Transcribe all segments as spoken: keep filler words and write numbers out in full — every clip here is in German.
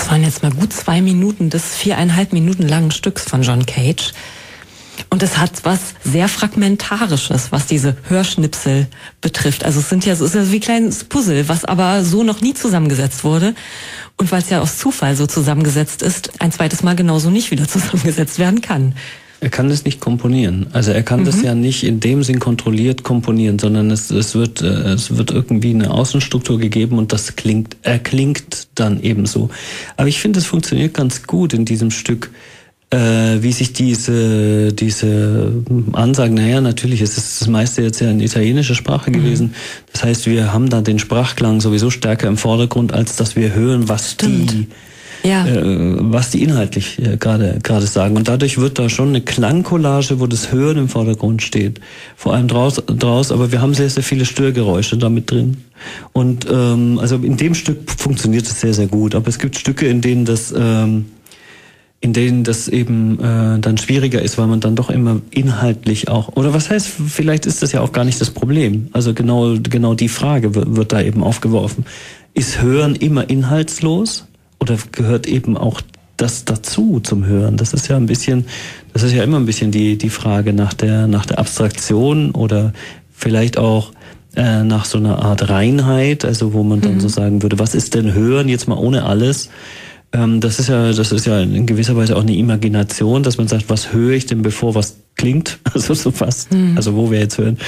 Das waren jetzt mal gut zwei Minuten des viereinhalb Minuten langen Stücks von John Cage. Und es hat was sehr Fragmentarisches, was diese Hörschnipsel betrifft. Also es sind ja, es ist ja wie ein kleines Puzzle, was aber so noch nie zusammengesetzt wurde. Und weil es ja aus Zufall so zusammengesetzt ist, ein zweites Mal genauso nicht wieder zusammengesetzt werden kann. Er kann das nicht komponieren. Also er kann mhm. das ja nicht in dem Sinn kontrolliert komponieren, sondern es, es wird, äh, es wird irgendwie eine Außenstruktur gegeben und das klingt, er klingt dann ebenso. Aber ich finde, es funktioniert ganz gut in diesem Stück, äh, wie sich diese, diese Ansagen, naja, natürlich ist das meiste jetzt ja in italienischer Sprache gewesen. Mhm. Das heißt, wir haben da den Sprachklang sowieso stärker im Vordergrund, als dass wir hören, was Stimmt. die Ja. Äh, was die inhaltlich äh, gerade gerade sagen. Und dadurch wird da schon eine Klangcollage, wo das Hören im Vordergrund steht. Vor allem draus, draus aber wir haben sehr, sehr viele Störgeräusche da mit drin. Und ähm, also in dem Stück funktioniert es sehr, sehr gut. Aber es gibt Stücke, in denen das ähm, in denen das eben äh, dann schwieriger ist, weil man dann doch immer inhaltlich auch, oder was heißt, vielleicht ist das ja auch gar nicht das Problem. Also genau genau die Frage wird, wird da eben aufgeworfen. Ist Hören immer inhaltslos? Oder gehört eben auch das dazu zum Hören? Das ist ja ein bisschen, das ist ja immer ein bisschen die die Frage nach der nach der Abstraktion oder vielleicht auch äh, nach so einer Art Reinheit, also wo man dann mhm. so sagen würde, was ist denn Hören jetzt mal ohne alles? Ähm, das ist ja das ist ja in gewisser Weise auch eine Imagination, dass man sagt, was höre ich denn bevor was klingt? Also so fast, mhm. also wo wir jetzt hören.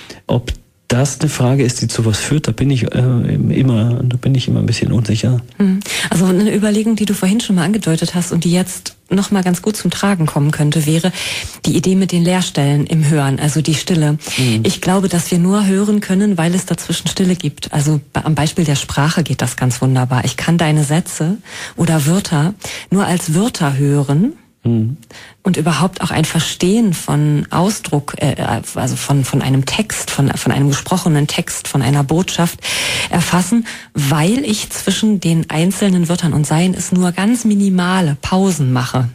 Ob das eine Frage ist, die zu was führt, da bin ich äh, immer, da bin ich immer ein bisschen unsicher. Also eine Überlegung, die du vorhin schon mal angedeutet hast und die jetzt noch mal ganz gut zum Tragen kommen könnte, wäre die Idee mit den Leerstellen im Hören, also die Stille. Mhm. Ich glaube, dass wir nur hören können, weil es dazwischen Stille gibt. Also am Beispiel der Sprache geht das ganz wunderbar. Ich kann deine Sätze oder Wörter nur als Wörter hören. Mhm. Und überhaupt auch ein Verstehen von Ausdruck, äh, also von von einem Text, von von einem gesprochenen Text, von einer Botschaft erfassen, weil ich zwischen den einzelnen Wörtern und seien es nur ganz minimale Pausen mache.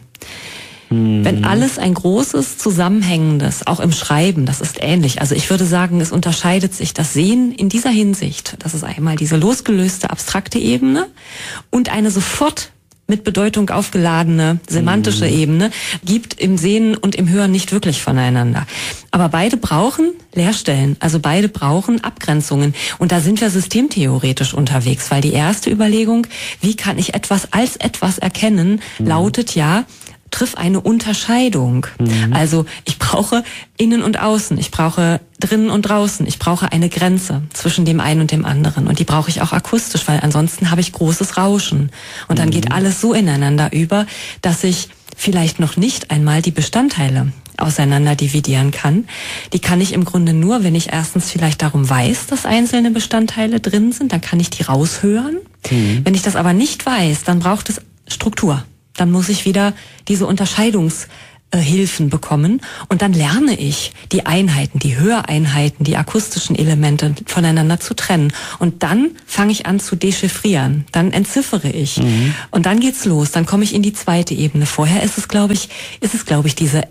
Mhm. Wenn alles ein großes, zusammenhängendes, auch im Schreiben, das ist ähnlich. Also ich würde sagen, es unterscheidet sich das Sehen in dieser Hinsicht. Das ist einmal diese losgelöste, abstrakte Ebene und eine sofort mit Bedeutung aufgeladene, semantische mhm. Ebene, gibt im Sehen und im Hören nicht wirklich voneinander. Aber beide brauchen Leerstellen, also beide brauchen Abgrenzungen. Und da sind wir systemtheoretisch unterwegs, weil die erste Überlegung, wie kann ich etwas als etwas erkennen, mhm. lautet ja, triff eine Unterscheidung. Mhm. Also ich brauche innen und außen, ich brauche drinnen und draußen, ich brauche eine Grenze zwischen dem einen und dem anderen. Und die brauche ich auch akustisch, weil ansonsten habe ich großes Rauschen. Und dann mhm. geht alles so ineinander über, dass ich vielleicht noch nicht einmal die Bestandteile auseinander dividieren kann. Die kann ich im Grunde nur, wenn ich erstens vielleicht darum weiß, dass einzelne Bestandteile drin sind, dann kann ich die raushören. Mhm. Wenn ich das aber nicht weiß, dann braucht es Struktur. Dann muss ich wieder diese Unterscheidungshilfen bekommen und dann lerne ich die Einheiten, die Höreinheiten, die akustischen Elemente voneinander zu trennen. Und dann fange ich an zu dechiffrieren, dann entziffere ich mhm. und dann geht's los, dann komme ich in die zweite Ebene. Vorher ist es, glaube ich, ist es, glaube ich, diese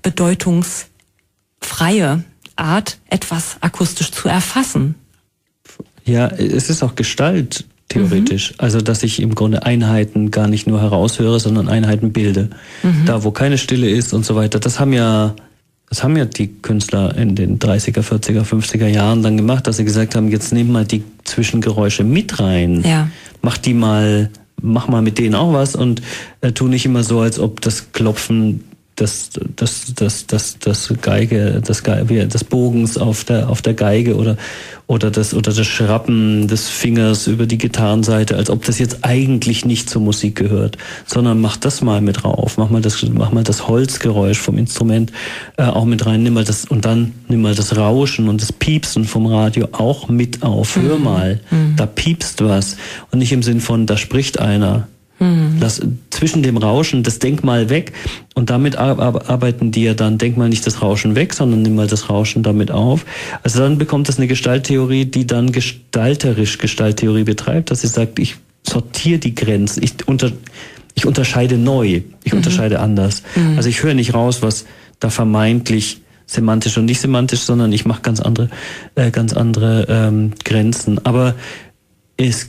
bedeutungsfreie Art, etwas akustisch zu erfassen. Ja, es ist auch Gestalt. Theoretisch. Mhm. Also, dass ich im Grunde Einheiten gar nicht nur heraushöre, sondern Einheiten bilde. Mhm. Da, wo keine Stille ist und so weiter. Das haben ja, das haben ja die Künstler in den dreißiger, vierziger, fünfziger Jahren dann gemacht, dass sie gesagt haben, jetzt nehmen mal die Zwischengeräusche mit rein. Ja. Mach die mal, mach mal mit denen auch was und äh, tu nicht immer so, als ob das Klopfen das, das, das, das, das Geige, das Geige, des Bogens auf der, auf der Geige oder, oder das, oder das Schrappen des Fingers über die Gitarrenseite, als ob das jetzt eigentlich nicht zur Musik gehört, sondern mach das mal mit rauf, mach mal das, mach mal das Holzgeräusch vom Instrument äh, auch mit rein, nimm mal das, und dann nimm mal das Rauschen und das Piepsen vom Radio auch mit auf, hör mal, mhm. da piepst was und nicht im Sinn von, da spricht einer. Mhm. Lass zwischen dem Rauschen das Denkmal weg und damit arbeiten die ja dann, denk mal nicht das Rauschen weg, sondern nimm mal das Rauschen damit auf. Also dann bekommt das eine Gestalttheorie, die dann gestalterisch Gestalttheorie betreibt, dass sie sagt, ich sortiere die Grenzen, ich, unter, ich unterscheide neu, ich mhm. unterscheide anders. Mhm. Also ich höre nicht raus, was da vermeintlich semantisch und nicht semantisch, sondern ich mache ganz andere, äh, ganz andere ähm, Grenzen. Aber es gibt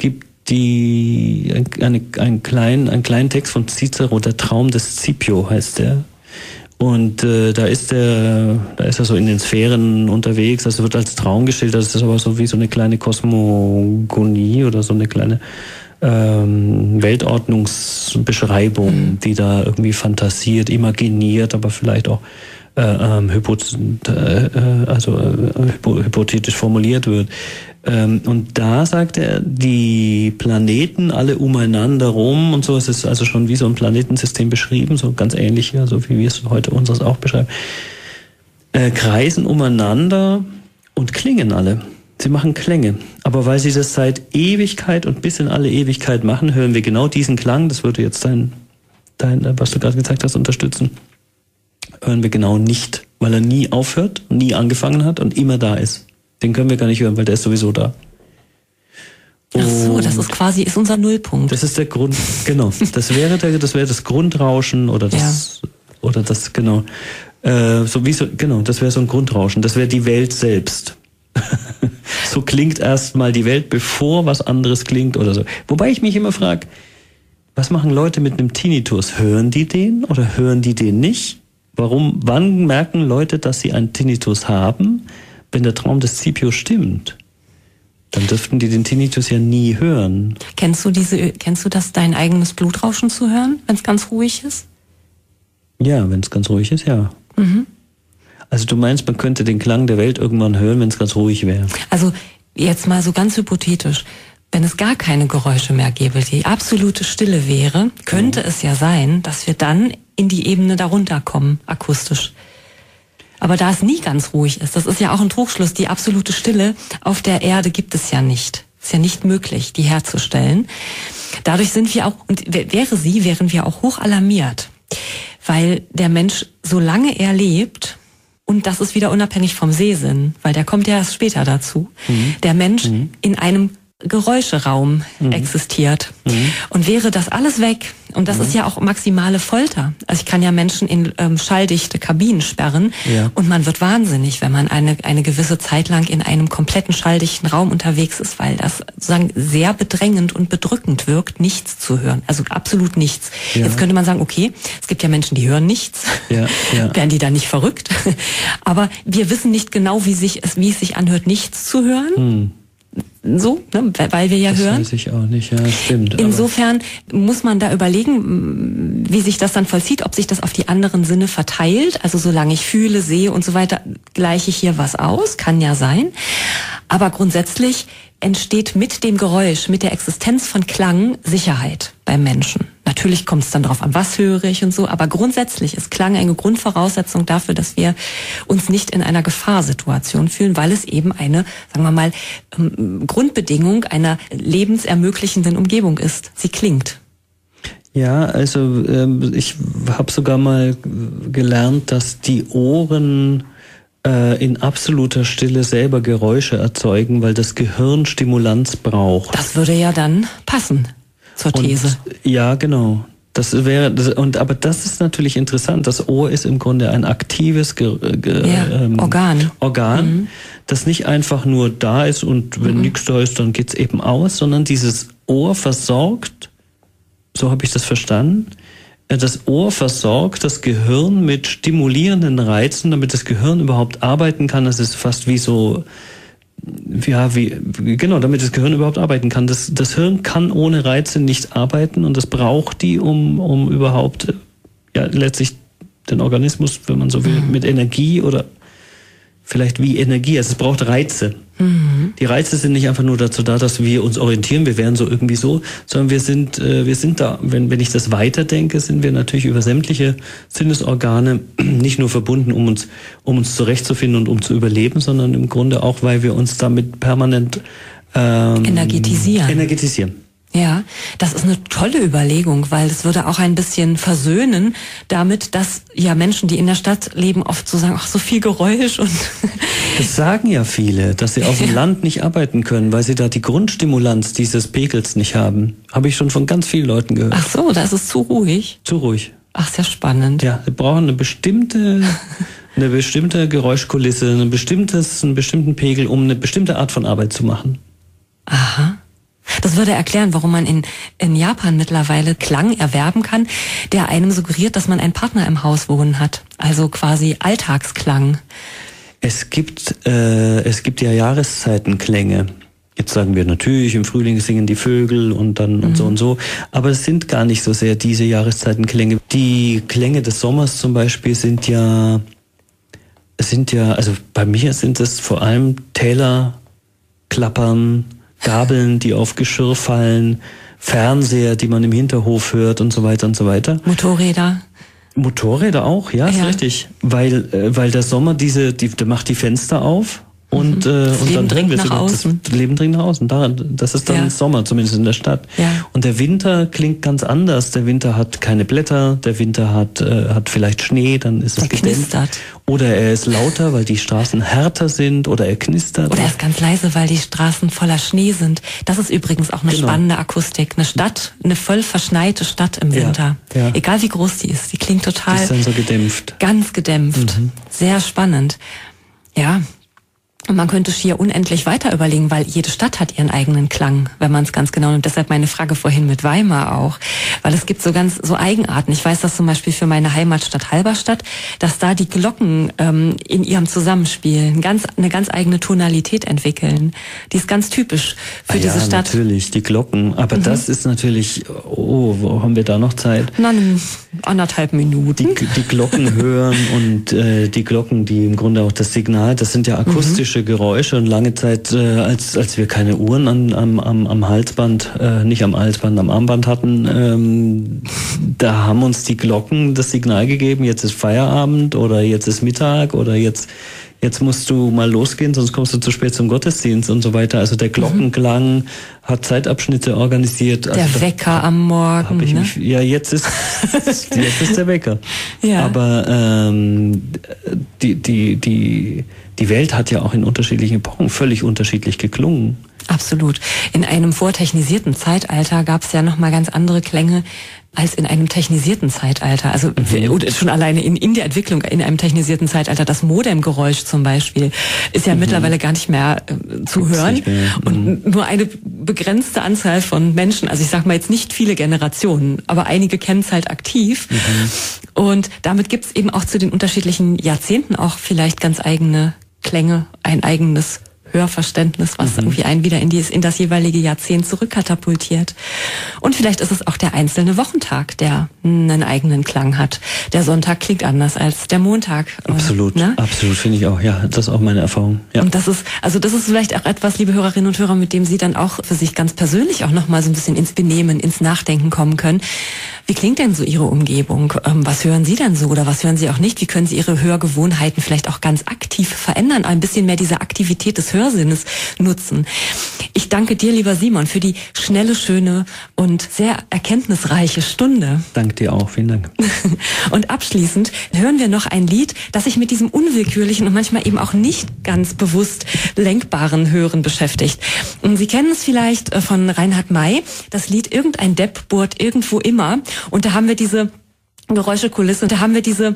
die eine, ein kleinen, einen kleinen Text von Cicero, der Traum des Scipio heißt der. Und äh, da ist er, da ist er so in den Sphären unterwegs, also wird als Traum geschildert, das ist aber so wie so eine kleine Kosmogonie oder so eine kleine ähm, Weltordnungsbeschreibung, mhm. die da irgendwie fantasiert, imaginiert, aber vielleicht auch äh, ähm, hypoth- äh, also äh, hypothetisch formuliert wird. Ähm, und da sagt er, die Planeten alle umeinander rum und so, es ist also schon wie so ein Planetensystem beschrieben, so ganz ähnlich, ja, so wie wir es heute unseres auch beschreiben, äh, kreisen umeinander und klingen alle. Sie machen Klänge. Aber weil sie das seit Ewigkeit und bis in alle Ewigkeit machen, hören wir genau diesen Klang, das würde jetzt dein, dein was du gerade gezeigt hast, unterstützen, hören wir genau nicht, weil er nie aufhört, nie angefangen hat und immer da ist. Den können wir gar nicht hören, weil der ist sowieso da. Und ach so, das ist quasi ist unser Nullpunkt. Das ist der Grund, genau. Das wäre der, das wäre das Grundrauschen oder das ja. oder das genau. Äh, so wie so genau, das wäre so ein Grundrauschen. Das wäre die Welt selbst. So klingt erstmal die Welt, bevor was anderes klingt oder so. Wobei ich mich immer frage, was machen Leute mit einem Tinnitus? Hören die den oder hören die den nicht? Warum? Wann merken Leute, dass sie einen Tinnitus haben? Wenn der Traum des Scipio stimmt, dann dürften die den Tinnitus ja nie hören. Kennst du diese, kennst du das, dein eigenes Blutrauschen zu hören, wenn es ganz ruhig ist? Ja, wenn es ganz ruhig ist, ja. Mhm. Also du meinst, man könnte den Klang der Welt irgendwann hören, wenn es ganz ruhig wäre? Also jetzt mal so ganz hypothetisch. Wenn es gar keine Geräusche mehr gäbe, die absolute Stille wäre, könnte mhm. es ja sein, dass wir dann in die Ebene darunter kommen, akustisch. Aber da es nie ganz ruhig ist, das ist ja auch ein Trugschluss, die absolute Stille auf der Erde gibt es ja nicht. Ist ja nicht möglich, die herzustellen. Dadurch sind wir auch, und wäre sie, wären wir auch hoch alarmiert. Weil der Mensch, solange er lebt, und das ist wieder unabhängig vom Sehsinn, weil der kommt ja erst später dazu, mhm. der Mensch mhm. in einem Geräuscheraum mhm. existiert. Mhm. Und wäre das alles weg, und das mhm. ist ja auch maximale Folter. Also ich kann ja Menschen in ähm, schalldichte Kabinen sperren ja. und man wird wahnsinnig, wenn man eine eine gewisse Zeit lang in einem kompletten schalldichten Raum unterwegs ist, weil das sozusagen sehr bedrängend und bedrückend wirkt, nichts zu hören. Also absolut nichts. Ja. Jetzt könnte man sagen, okay, es gibt ja Menschen, die hören nichts. Ja. Ja. Wären die dann nicht verrückt? Aber wir wissen nicht genau, wie sich es, wie es sich anhört, nichts zu hören. Mhm. So, ne, weil wir ja das hören. Das weiß ich auch nicht, ja, stimmt. Insofern muss man da überlegen, wie sich das dann vollzieht, ob sich das auf die anderen Sinne verteilt. Also solange ich fühle, sehe und so weiter, gleiche ich hier was aus, kann ja sein. Aber grundsätzlich entsteht mit dem Geräusch, mit der Existenz von Klang Sicherheit beim Menschen. Natürlich kommt es dann drauf an, was höre ich und so, aber grundsätzlich ist Klang eine Grundvoraussetzung dafür, dass wir uns nicht in einer Gefahrsituation fühlen, weil es eben eine, sagen wir mal, Grundbedingung einer lebensermöglichenden Umgebung ist. Sie klingt. Ja, also ich habe sogar mal gelernt, dass die Ohren in absoluter Stille selber Geräusche erzeugen, weil das Gehirn Stimulanz braucht. Das würde ja dann passen zur These. Und, ja, genau. Das wäre das, und aber das ist natürlich interessant. Das Ohr ist im Grunde ein aktives Ge, Ge, ja, ähm, Organ, Organ, mhm. das nicht einfach nur da ist und wenn mhm. nichts da ist, dann geht's eben aus, sondern dieses Ohr versorgt, so habe ich das verstanden. Das Ohr versorgt das Gehirn mit stimulierenden Reizen, damit das Gehirn überhaupt arbeiten kann. Das ist fast wie so, ja, wie, genau, damit das Gehirn überhaupt arbeiten kann. Das, das Hirn kann ohne Reize nicht arbeiten und das braucht die, um, um überhaupt, ja, letztlich den Organismus, wenn man so will, mit Energie oder vielleicht wie Energie, also es braucht Reize. Mhm. Die Reize sind nicht einfach nur dazu da, dass wir uns orientieren, wir wären so irgendwie so, sondern wir sind, äh, wir sind da, wenn, wenn ich das weiterdenke, sind wir natürlich über sämtliche Sinnesorgane nicht nur verbunden, um uns, um uns zurechtzufinden und um zu überleben, sondern im Grunde auch, weil wir uns damit permanent ähm, energetisieren. energetisieren. Ja, das ist eine tolle Überlegung, weil es würde auch ein bisschen versöhnen damit, dass ja Menschen, die in der Stadt leben, oft so sagen, ach, so viel Geräusch und das sagen ja viele, dass sie auf dem ja. Land nicht arbeiten können, weil sie da die Grundstimulanz dieses Pegels nicht haben. Habe ich schon von ganz vielen Leuten gehört. Ach so, da ist es zu ruhig. Zu ruhig. Ach, sehr spannend. Ja, sie brauchen eine bestimmte, eine bestimmte Geräuschkulisse, ein bestimmtes, einen bestimmten Pegel, um eine bestimmte Art von Arbeit zu machen. Aha. Das würde erklären, warum man in, in Japan mittlerweile Klang erwerben kann, der einem suggeriert, dass man einen Partner im Haus wohnen hat. Also quasi Alltagsklang. Es gibt, äh, es gibt ja Jahreszeitenklänge. Jetzt sagen wir natürlich, im Frühling singen die Vögel und dann und mhm. so und so. Aber es sind gar nicht so sehr diese Jahreszeitenklänge. Die Klänge des Sommers zum Beispiel sind ja, sind ja, also bei mir sind es vor allem Täler, Klappern, Gabeln, die auf Geschirr fallen, Fernseher, die man im Hinterhof hört und so weiter und so weiter. Motorräder. Motorräder auch, ja, ist ja. richtig. Weil, äh, weil der Sommer diese, die, der macht die Fenster auf. Und, mhm. äh, das und Leben dann dringt nach sogar, außen. Das Leben dringt nach außen. Das ist dann ja. Sommer, zumindest in der Stadt. Ja. Und der Winter klingt ganz anders. Der Winter hat keine Blätter, der Winter hat, äh, hat vielleicht Schnee, dann ist es gedämpft. Oder er ist lauter, weil die Straßen härter sind, oder er knistert. Oder er ist ganz leise, weil die Straßen voller Schnee sind. Das ist übrigens auch eine genau. spannende Akustik. Eine Stadt, eine voll verschneite Stadt im Winter. Ja. Ja. Egal wie groß die ist, die klingt total... Die ist dann so gedämpft. Ganz gedämpft. Mhm. Sehr spannend. Ja. Und man könnte schier unendlich weiter überlegen, weil jede Stadt hat ihren eigenen Klang, wenn man es ganz genau nimmt. Deshalb meine Frage vorhin mit Weimar auch. Weil es gibt so ganz so Eigenarten. Ich weiß das zum Beispiel für meine Heimatstadt Halberstadt, dass da die Glocken ähm, in ihrem Zusammenspiel ganz, eine ganz eigene Tonalität entwickeln. Die ist ganz typisch für ah, diese ja, Stadt. Natürlich, die Glocken. Aber mhm. das ist natürlich, oh, wo haben wir da noch Zeit? Na, anderthalb Minuten. Die, die Glocken hören und äh, die Glocken, die im Grunde auch das Signal, das sind ja akustische mhm. Geräusche. Und lange Zeit, äh, als als wir keine Uhren an, am, am, am Halsband, äh, nicht am Halsband, am Armband hatten, ähm, da haben uns die Glocken das Signal gegeben, jetzt ist Feierabend oder jetzt ist Mittag oder jetzt jetzt musst du mal losgehen, sonst kommst du zu spät zum Gottesdienst und so weiter. Also der Glockenklang mhm. hat Zeitabschnitte organisiert. Der also Wecker am Morgen, ich ne? mich, ja, jetzt ist jetzt ist der Wecker. Ja. Aber ähm, die die die die Welt hat ja auch in unterschiedlichen Epochen völlig unterschiedlich geklungen. Absolut. In einem vortechnisierten Zeitalter gab es ja noch mal ganz andere Klänge als in einem technisierten Zeitalter. Also mhm. schon alleine in, in der Entwicklung in einem technisierten Zeitalter, das Modemgeräusch zum Beispiel, ist ja mhm. mittlerweile gar nicht mehr äh, zu hören. Mehr. Mhm. Und nur eine begrenzte Anzahl von Menschen, also ich sag mal jetzt nicht viele Generationen, aber einige kennen es halt aktiv. Mhm. Und damit gibt es eben auch zu den unterschiedlichen Jahrzehnten auch vielleicht ganz eigene Klänge, ein eigenes Hörverständnis, was mhm. irgendwie einen wieder in, die, in das jeweilige Jahrzehnt zurückkatapultiert. Und vielleicht ist es auch der einzelne Wochentag, der einen eigenen Klang hat. Der Sonntag klingt anders als der Montag. Absolut, ne? absolut, finde ich auch. Ja, das ist auch meine Erfahrung. Ja. Und das ist, also das ist vielleicht auch etwas, liebe Hörerinnen und Hörer, mit dem Sie dann auch für sich ganz persönlich auch nochmal so ein bisschen ins Benehmen, ins Nachdenken kommen können. Wie klingt denn so Ihre Umgebung? Was hören Sie denn so oder was hören Sie auch nicht? Wie können Sie Ihre Hörgewohnheiten vielleicht auch ganz aktiv verändern? Ein bisschen mehr diese Aktivität des Hörsinnes nutzen. Ich danke dir, lieber Simon, für die schnelle, schöne und sehr erkenntnisreiche Stunde. Danke dir auch, vielen Dank. Und abschließend hören wir noch ein Lied, das sich mit diesem unwillkürlichen und manchmal eben auch nicht ganz bewusst lenkbaren Hören beschäftigt. Sie kennen es vielleicht von Reinhard May, das Lied Irgendein Depp bohrt irgendwo immer. Und da haben wir diese Geräuschekulisse und da haben wir diese